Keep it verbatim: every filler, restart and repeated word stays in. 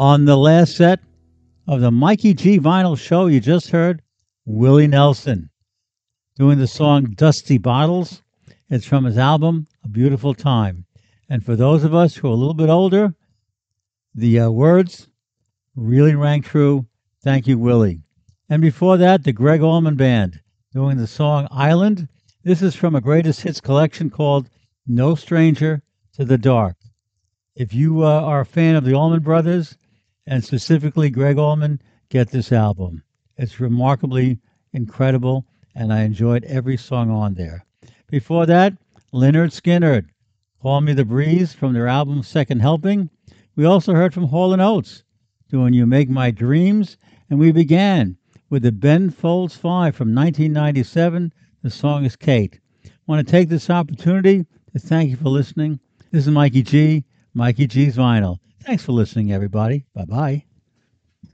On the last set of the Mikey G Vinyl Show, you just heard Willie Nelson doing the song Dusty Bottles. It's from his album A Beautiful Time. And for those of us who are a little bit older, the uh, words really rang true. Thank you, Willie. And before that, the Greg Allman Band doing the song Island. This is from a greatest hits collection called No Stranger to the Dark. If you uh, are a fan of the Allman Brothers, and specifically Greg Allman, get this album. It's remarkably incredible, and I enjoyed every song on there. Before that, Lynyrd Skynyrd, Call Me the Breeze from their album Second Helping. We also heard from Hall and Oates doing You Make My Dreams, and we began with the Ben Folds Five from nineteen ninety-seven. The song is Kate. I want to take this opportunity to thank you for listening. This is Mikey G, Mikey G's Vinyl. Thanks for listening, everybody. Bye-bye.